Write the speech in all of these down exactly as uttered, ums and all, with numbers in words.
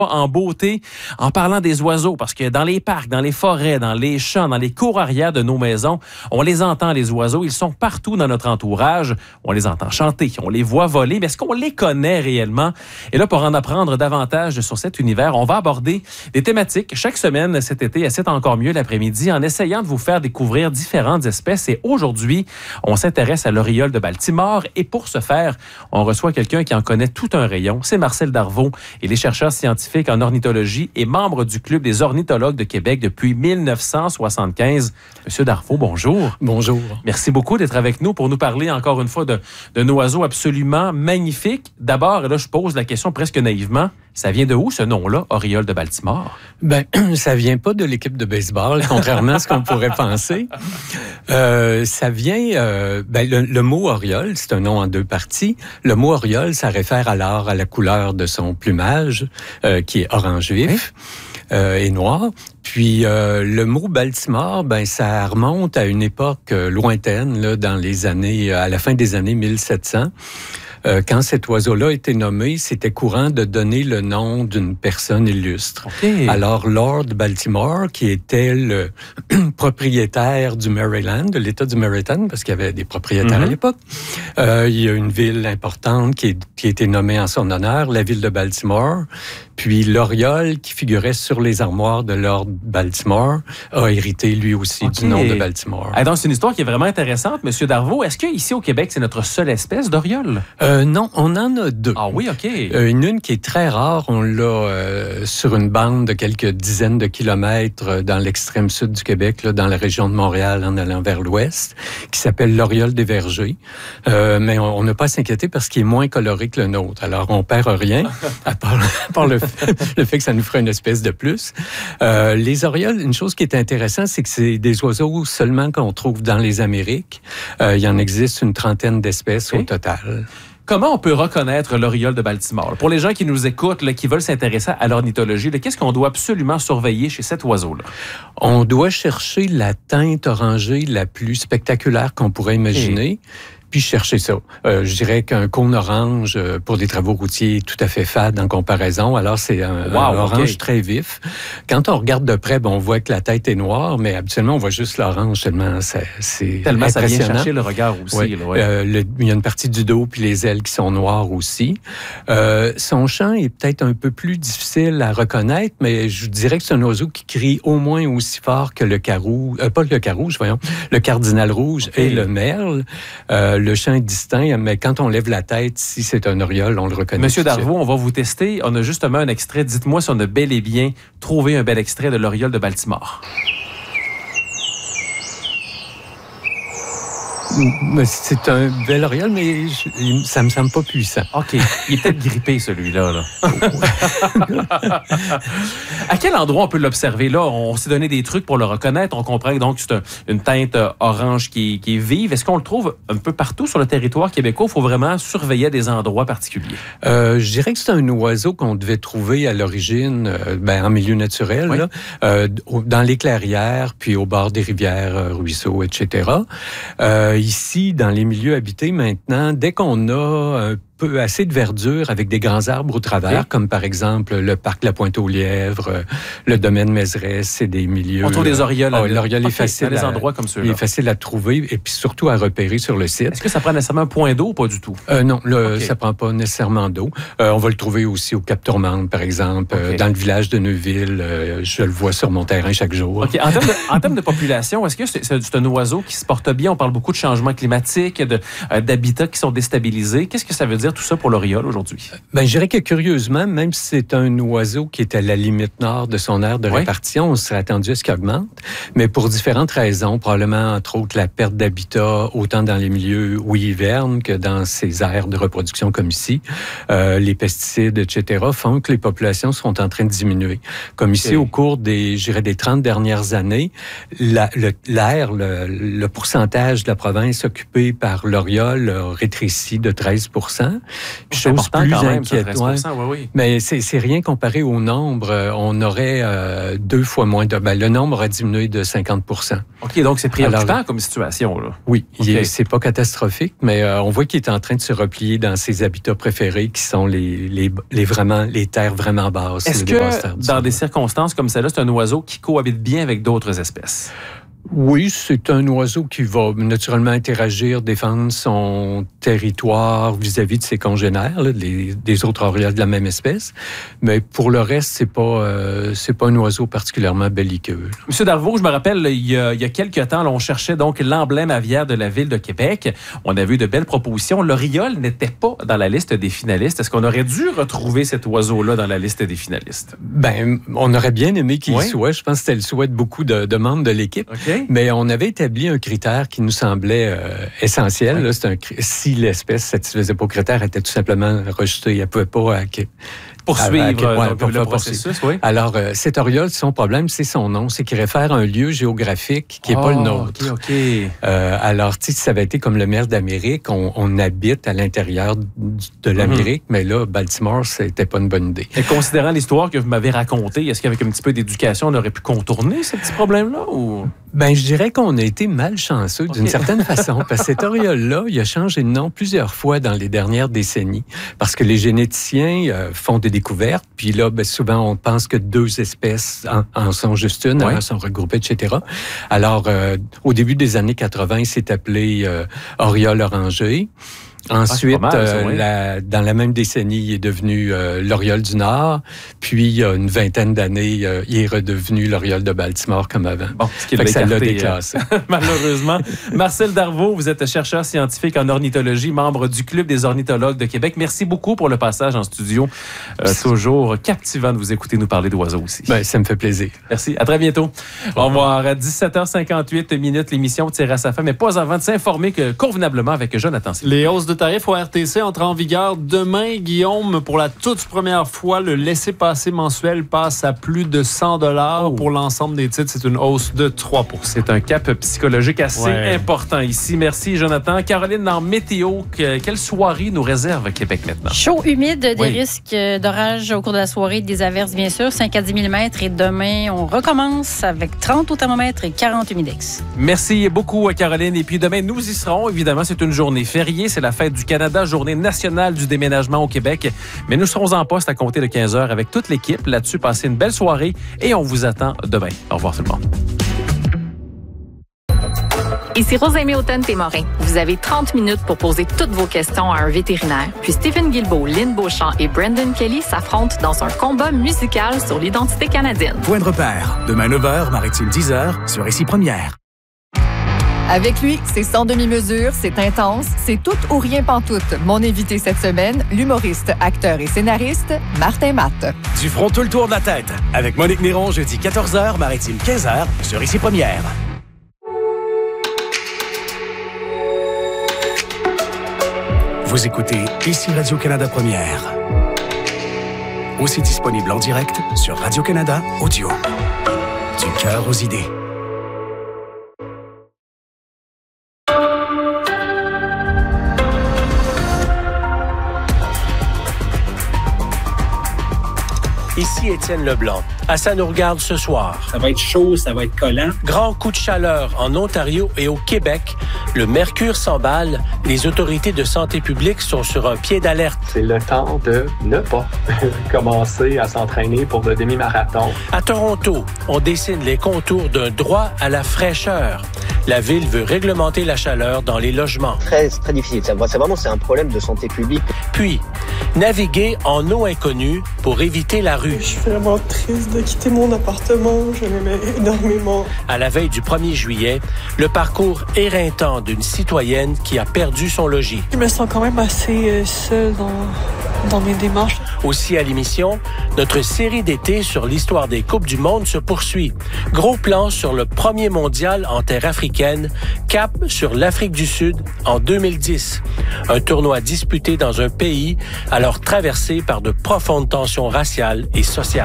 En beauté, en parlant des oiseaux, parce que dans les parcs, dans les forêts, dans les champs, dans les cours arrière de nos maisons, on les entend, les oiseaux, ils sont partout dans notre entourage. On les entend chanter, on les voit voler, mais est-ce qu'on les connaît réellement? Et là, pour en apprendre davantage sur cet univers, on va aborder des thématiques chaque semaine cet été, à C'est encore mieux l'après-midi, en essayant de vous faire découvrir différentes espèces. Et aujourd'hui, on s'intéresse à l'oriole de Baltimore. Et pour ce faire, on reçoit quelqu'un qui en connaît tout un rayon. C'est Marcel Darvaux. Il est chercheur scientifique en ornithologie et membre du Club des ornithologues de Québec depuis mille neuf cent soixante-quinze. Monsieur Darvaux, bonjour. Bonjour. Merci beaucoup d'être avec nous pour nous parler encore une fois de, d'un oiseau absolument magnifique. D'abord, et là, je pose la question presque naïvement, ça vient de où ce nom-là, oriole de Baltimore? Ben, ça vient pas de l'équipe de baseball, contrairement à ce qu'on pourrait penser. Euh, ça vient, euh, ben, le, le mot oriole, c'est un nom en deux parties. Le mot oriole, ça réfère alors à la couleur de son plumage, euh, qui est orange vif. Oui. Euh, et noir. Puis euh, le mot Baltimore, ben ça remonte à une époque euh, lointaine, là, dans les années, à la fin des années mille sept cents. Euh, quand cet oiseau-là a été nommé, c'était courant de donner le nom d'une personne illustre. Okay. Alors, Lord Baltimore, qui était le propriétaire du Maryland, de l'État du Maryland, parce qu'il y avait des propriétaires mm-hmm. à l'époque, euh, il y a une ville importante qui, est, qui a été nommée en son honneur, la ville de Baltimore. Puis l'oriole qui figurait sur les armoires de Lord Baltimore a hérité lui aussi okay. du nom de Baltimore. Ah, donc c'est une histoire qui est vraiment intéressante, Monsieur Darvaux. Est-ce qu'ici au Québec, c'est notre seule espèce d'oriole? Euh, non, on en a deux. Ah oui, OK. Euh, une, une qui est très rare, on l'a euh, sur une bande de quelques dizaines de kilomètres dans l'extrême sud du Québec, là, dans la région de Montréal en allant vers l'ouest, qui s'appelle l'oriole des vergers. Euh, mais on n'a pas à s'inquiéter parce qu'il est moins coloré que le nôtre. Alors on perd rien, à part, à part le le fait que ça nous ferait une espèce de plus. Euh, les orioles, une chose qui est intéressante, c'est que c'est des oiseaux seulement qu'on trouve dans les Amériques. Euh, il y en existe une trentaine d'espèces okay. au total. Comment on peut reconnaître l'oriole de Baltimore? Pour les gens qui nous écoutent, là, qui veulent s'intéresser à l'ornithologie, là, qu'est-ce qu'on doit absolument surveiller chez cet oiseau-là? On doit chercher la teinte orangée la plus spectaculaire qu'on pourrait imaginer. Okay. Puis chercher ça. Euh, je dirais qu'un cône orange euh, pour des travaux routiers est tout à fait fade en comparaison. Alors, c'est un, wow, un orange okay. très vif. Quand on regarde de près, bon, on voit que la tête est noire, mais habituellement, on voit juste l'orange tellement c'est, c'est tellement impressionnant. Ça vient chercher le regard aussi. Ouais. Là, ouais. euh, le, il y a une partie du dos puis les ailes qui sont noires aussi. Euh, son chant est peut-être un peu plus difficile à reconnaître, mais je dirais que c'est un oiseau qui crie au moins aussi fort que le carou, euh, pas le carouge, voyons, le cardinal rouge okay. et le merle. Euh, Le chant est distinct, mais quand on lève la tête, si c'est un oriole, on le reconnaît. Monsieur Darvaux, on va vous tester. On a justement un extrait. Dites-moi si on a bel et bien trouvé un bel extrait de l'oriole de Baltimore. C'est un bel oriole, mais je, ça me semble pas puissant. OK. Il est peut-être grippé, celui-là. Là. À quel endroit on peut l'observer? Là, on s'est donné des trucs pour le reconnaître. On comprend donc que c'est un, une teinte orange qui, qui est vive. Est-ce qu'on le trouve un peu partout sur le territoire québécois? Il faut vraiment surveiller des endroits particuliers. Euh, je dirais que c'est un oiseau qu'on devait trouver à l'origine euh, ben, en milieu naturel, oui. là, euh, dans les clairières, puis au bord des rivières, euh, ruisseaux, et cetera. Euh, Ici, dans les milieux habités maintenant, dès qu'on a un peu assez de verdure avec des grands arbres au travers, okay. comme par exemple le parc La Pointe-aux-Lièvres, le domaine Mézeray, c'est des milieux... On trouve des orioles. Oh, l'oriole okay, est facile des à, endroits comme ceux-là. Il est facile à trouver et puis surtout à repérer sur le site. Est-ce que ça prend nécessairement un point d'eau ou pas du tout? Euh, non, le, okay. ça prend pas nécessairement d'eau. Euh, on va le trouver aussi au Cap-Tourmente, par exemple, okay. euh, dans le village de Neuville. Euh, je le vois sur mon terrain chaque jour. Okay. En termes de, en termes de population, est-ce que c'est, c'est un oiseau qui se porte bien? On parle beaucoup de changements climatiques, de, euh, d'habitats qui sont déstabilisés. Qu'est-ce que ça veut dire tout ça pour l'oriole aujourd'hui? Ben, je dirais que curieusement, même si c'est un oiseau qui est à la limite nord de son aire de oui. répartition, on serait attendu à ce qu'il augmente, mais pour différentes raisons, probablement entre autres la perte d'habitat, autant dans les milieux où il hiverne que dans ses aires de reproduction comme ici, euh, les pesticides, et cetera, font que les populations sont en train de diminuer. Comme ici, okay. au cours des, je dirais, des trente dernières années, la, le, l'aire, le, le pourcentage de la province occupée par l'oriole a rétréci de treize pour cent. Chose important plus quand même, inquiétante. treize pour cent, oui, oui. Mais c'est, c'est rien comparé au nombre. Euh, on aurait euh, deux fois moins de... Ben, le nombre a diminué de cinquante pour cent. OK, donc c'est préoccupant Alors, comme situation, là. Oui, okay. il est, c'est pas catastrophique, mais euh, on voit qu'il est en train de se replier dans ses habitats préférés, qui sont les, les, les, vraiment, les terres vraiment basses. Est-ce que, dans des circonstances comme celle-là, c'est un oiseau qui cohabite bien avec d'autres espèces? Oui, c'est un oiseau qui va naturellement interagir, défendre son territoire vis-à-vis de ses congénères, là, les, des autres orioles de la même espèce. Mais pour le reste, c'est pas euh, c'est pas un oiseau particulièrement belliqueux. Monsieur Darvaux, je me rappelle, il y a, il y a quelques temps, là, on cherchait donc l'emblème aviaire de la ville de Québec. On avait eu de belles propositions. L'oriole n'était pas dans la liste des finalistes. Est-ce qu'on aurait dû retrouver cet oiseau-là dans la liste des finalistes? Ben, on aurait bien aimé qu'il oui. y soit. Je pense que c'était le souhait de beaucoup de, de membres de l'équipe. Okay. Mais on avait établi un critère qui nous semblait euh, essentiel. Oui. Là, c'est un, si l'espèce ne satisfaisait pas au critère, elle était tout simplement rejetée. Elle ne pouvait pas... À, poursuivre à, à, donc, donc, le processus, oui. Alors, euh, cet oriole, son problème, c'est son nom. C'est qu'il réfère à un lieu géographique qui n'est oh, pas le nôtre. OK, OK. Euh, alors, tu sais, si ça avait été comme le maire d'Amérique, on, on habite à l'intérieur de l'Amérique, mm-hmm. mais là, Baltimore, c'était pas une bonne idée. Et considérant l'histoire que vous m'avez racontée, est-ce qu'avec un petit peu d'éducation, on aurait pu contourner ce petit problème-là? Ou... Ben, je dirais qu'on a été malchanceux okay. d'une certaine façon, parce que cet oriole-là, il a changé de nom plusieurs fois dans les dernières décennies, parce que les généticiens euh, font des découvertes, puis là, ben, souvent, on pense que deux espèces en, en sont juste une, ouais. alors sont regroupées, et cetera. Alors, euh, au début des années quatre-vingt, il s'est appelé euh, oriole orangé. Ensuite, ah, mal, ça, oui. euh, la, dans la même décennie, il est devenu euh, l'oriole du Nord. Puis, il y a une vingtaine d'années, euh, il est redevenu l'oriole de Baltimore comme avant. Bon, ce qui est ça l'a déclassé. Euh, malheureusement. Marcel Darvaux, vous êtes chercheur scientifique en ornithologie, membre du Club des ornithologues de Québec. Merci beaucoup pour le passage en studio. Euh, toujours captivant de vous écouter nous parler d'oiseaux aussi. Ben, ça me fait plaisir. Merci. À très bientôt. Au revoir. À dix-sept heures cinquante-huit minutes, l'émission tire à sa fin, mais pas avant de s'informer que, convenablement avec Jonathan Silva. Les hausses de tarifs au R T C entrent en vigueur demain. Guillaume, pour la toute première fois, le laissez-passer mensuel passe à plus de cent dollars. Oh. Pour l'ensemble des titres, c'est une hausse de trois pour cent. C'est un cap psychologique assez ouais. important ici. Merci, Jonathan. Caroline, dans Météo, que, quelle soirée nous réserve Québec maintenant? Chaud, humide, des oui. risques d'orage au cours de la soirée, des averses, bien sûr, cinq à dix millimètres. Et demain, on recommence avec trente au thermomètre et quarante humidex. Merci beaucoup, Caroline. Et puis demain, nous y serons. Évidemment, c'est une journée fériée. C'est la fête du Canada, journée nationale du déménagement au Québec. Mais nous serons en poste à compter de quinze heures avec toute l'équipe. Là-dessus, passez une belle soirée et on vous attend demain. Au revoir tout le monde. Ici Rosalie Hautain-Témorin. Vous avez trente minutes pour poser toutes vos questions à un vétérinaire. Puis Stephen Guilbeault, Lynn Beauchamp et Brandon Kelly s'affrontent dans un combat musical sur l'identité canadienne. Point de repère. Demain neuf heures, Maritime dix heures, sur Ici Première. Avec lui, c'est sans demi-mesure, c'est intense, c'est tout ou rien pantoute. Mon invité cette semaine, l'humoriste, acteur et scénariste, Martin Matt. Du front tout le tour de la tête. Avec Monique Néron, jeudi quatorze heures, Maritime quinze heures, sur Ici Première. Vous écoutez Ici Radio-Canada Première. Aussi disponible en direct sur Radio-Canada Audio. Du cœur aux idées. Ici Étienne Leblanc. À Ça nous regarde ce soir. Ça va être chaud, ça va être collant. Grand coup de chaleur en Ontario et au Québec. Le mercure s'emballe. Les autorités de santé publique sont sur un pied d'alerte. C'est le temps de ne pas commencer à s'entraîner pour le demi-marathon. À Toronto, on dessine les contours d'un droit à la fraîcheur. La ville veut réglementer la chaleur dans les logements. Très, très difficile. C'est vraiment c'est un problème de santé publique. Puis, naviguer en eau inconnue pour éviter la rue. Je suis vraiment triste de quitter mon appartement. Je l'aimais énormément. À la veille du premier juillet, le parcours éreintant d'une citoyenne qui a perdu son logis. Je me sens quand même assez seule dans, dans mes démarches. Aussi à l'émission, notre série d'été sur l'histoire des Coupes du Monde se poursuit. Gros plan sur le premier mondial en terre africaine, cap sur l'Afrique du Sud en deux mille dix. Un tournoi disputé dans un pays alors traversé par de profondes tensions raciales et sociales.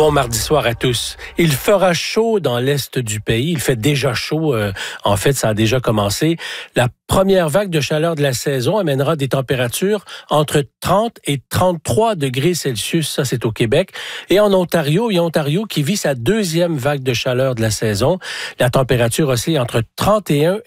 Bon mardi soir à tous. Il fera chaud dans l'est du pays. Il fait déjà chaud. Euh, en fait, ça a déjà commencé. La première vague de chaleur de la saison amènera des températures entre trente et trente-trois degrés Celsius. Ça, c'est au Québec. Et en Ontario, il y a Ontario qui vit sa deuxième vague de chaleur de la saison. La température oscille entre trente et un